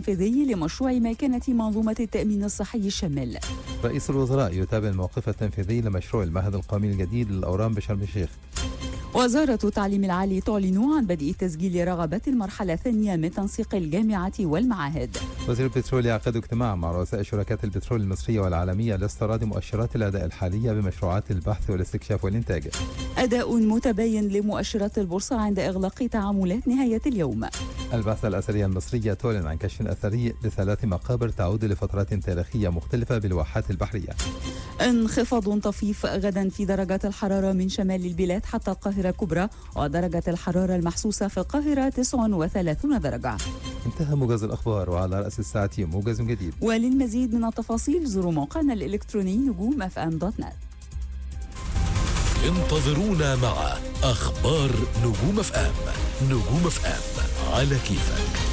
التنفيذي لمشروع ماكنة منظومة التأمين الصحي الشامل. رئيس الوزراء يتابع الموقف التنفيذي لمشروع المعهد القومي الجديد للأورام بشرم الشيخ. وزارة التعليم العالي تعلن عن بدء تسجيل رغبات المرحلة الثانية من تنسيق الجامعة والمعاهد. وزير البترول يعقد اجتماع مع رؤساء شركات البترول المصرية والعالمية لاستعراض مؤشرات الأداء الحالية بمشروعات البحث والاستكشاف والإنتاج. أداء متباين لمؤشرات البورصة عند إغلاق تعاملات نهاية اليوم. البعثة الأثرية المصرية تعلن عن كشف أثري ل3 مقابر تعود لفترات تاريخية مختلفة بالواحات البحرية. انخفاض طفيف غدا في درجات الحرارة من شمال البلاد حتى القاهرة الكبرى، ودرجة الحرارة المحسوسة في القاهرة 39 درجة. انتهى موجز الأخبار، وعلى رأس الساعة موجز جديد. وللمزيد من التفاصيل زوروا موقعنا الإلكتروني نجوم.fm.net. انتظرونا مع أخبار نجوم FM. نجوم FM على كيفك.